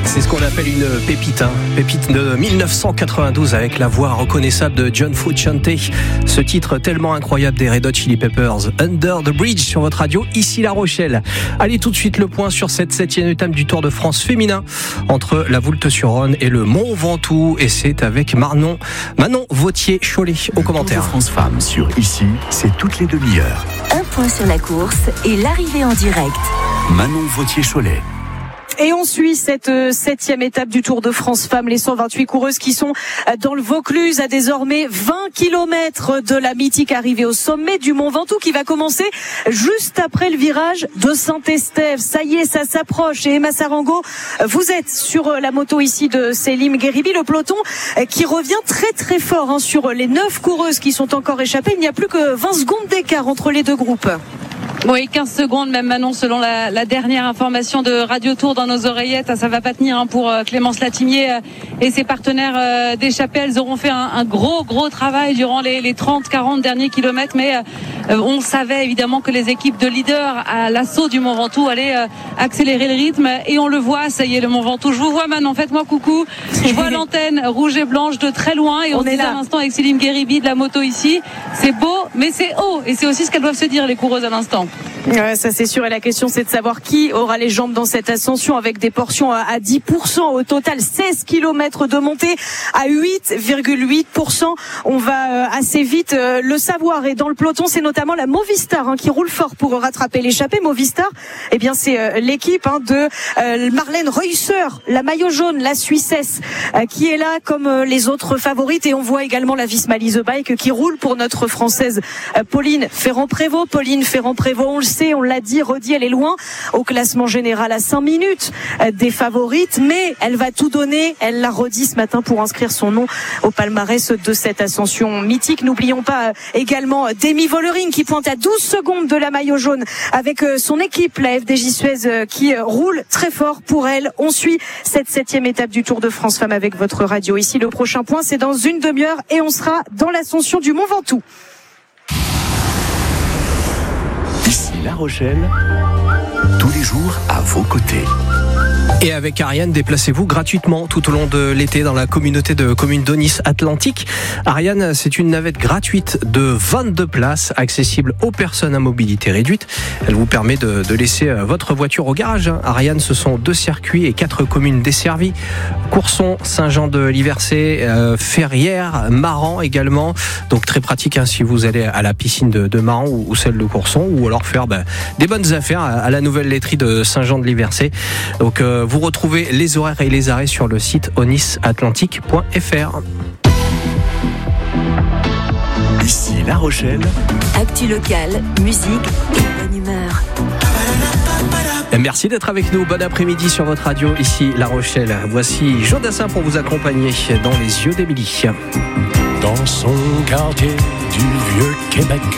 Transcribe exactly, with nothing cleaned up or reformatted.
C'est ce qu'on appelle une pépite, hein. Pépite de dix-neuf cent quatre-vingt-douze avec la voix reconnaissable de John Frusciante. Ce titre tellement incroyable des Red Hot Chili Peppers, Under the Bridge sur votre radio, ici La Rochelle. Allez tout de suite le point sur cette septième étape du Tour de France féminin entre la Voulte-sur-Rhône et le Mont Ventoux, et c'est avec Manon, Manon Vauthier-Cholet au commentaire. Tour de France Femmes sur ici, c'est toutes les demi-heures. Un point sur la course et l'arrivée en direct. Manon Vauthier-Cholet. Et on suit cette euh, septième étape du Tour de France Femmes, les cent vingt-huit coureuses qui sont euh, dans le Vaucluse à désormais vingt kilomètres de la mythique arrivée au sommet du Mont Ventoux qui va commencer juste après le virage de Saint-Estève. Ça y est, ça s'approche. Et Emma Sarango, vous êtes sur euh, la moto ici de Selim Gheribi, le peloton euh, qui revient très très fort hein, sur les neuf coureuses qui sont encore échappées. Il n'y a plus que vingt secondes d'écart entre les deux groupes. Oui, quinze secondes même Manon, selon la, la dernière information de Radio Tour dans nos oreillettes. Ça va pas tenir hein, pour euh, Clémence Latimier euh, et ses partenaires euh, d'échappée. Elles auront fait un, un gros gros travail durant les, les trente quarante derniers kilomètres, mais euh, on savait évidemment que les équipes de leaders à l'assaut du Mont Ventoux allaient euh, accélérer le rythme, et on le voit. Ça y est, le Mont Ventoux. Je vous vois Manon, faites-moi coucou. Je vois l'antenne rouge et blanche de très loin, et on, on est là à l'instant avec Selim Gheribi de la moto ici. C'est beau, mais c'est haut, et c'est aussi ce qu'elles doivent se dire les coureuses à l'instant. Ouais, ça c'est sûr, et la question c'est de savoir qui aura les jambes dans cette ascension, avec des portions à dix pour cent au total, seize kilomètres de montée à huit virgule huit pour cent. On va assez vite le savoir, et dans le peloton c'est notamment la Movistar hein, qui roule fort pour rattraper l'échappée. Movistar, eh bien c'est l'équipe hein, de euh, Marlène Reusser, la maillot jaune, la Suissesse, euh, qui est là comme les autres favorites, et on voit également la Visma Lease Bike qui roule pour notre française euh, Pauline Ferrand-Prévot. Pauline Ferrand-Prévot, on le sait, on l'a dit, redit, elle est loin au classement général à cinq minutes des favorites, mais elle va tout donner. Elle l'a redit ce matin pour inscrire son nom au palmarès de cette ascension mythique. N'oublions pas également Demi Vollering qui pointe à douze secondes de la maillot jaune avec son équipe, la F D J Suez, qui roule très fort pour elle. On suit cette septième étape du Tour de France Femmes avec votre radio. Ici, le prochain point, c'est dans une demi-heure, et on sera dans l'ascension du Mont Ventoux. Ici La Rochelle, tous les jours à vos côtés. Et avec Ariane, déplacez-vous gratuitement tout au long de l'été dans la communauté de communes d'Aunis Atlantique. Ariane, c'est une navette gratuite de vingt-deux places, accessible aux personnes à mobilité réduite. Elle vous permet de, de laisser votre voiture au garage. Ariane, ce sont deux circuits et quatre communes desservies. Courson, Saint-Jean-de-Liversay, euh, Ferrières, Maran également. Donc très pratique hein, si vous allez à la piscine de, de Maran ou, ou celle de Courson, ou alors faire bah, des bonnes affaires à, à la nouvelle laiterie de Saint-Jean-de-Liversay. Donc euh, vous retrouvez les horaires et les arrêts sur le site aunis atlantique point f r. Ici La Rochelle. Actu locale, musique et bonne humeur. Merci d'être avec nous. Bon après-midi sur votre radio, ici La Rochelle. Voici Jodassin pour vous accompagner dans Les Yeux d'Émilie. Dans son quartier du Vieux-Québec,